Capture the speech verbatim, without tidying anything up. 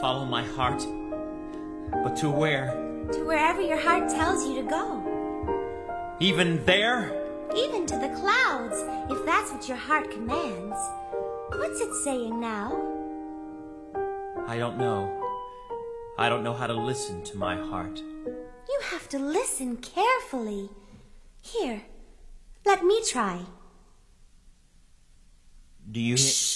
follow my heart. But to where? To wherever your heart tells you to go. Even there? Even to the clouds, if that's what your heart commands. What's it saying now? I don't know. I don't know how to listen to my heart. You have to listen carefully. Here, let me try. Do you hear?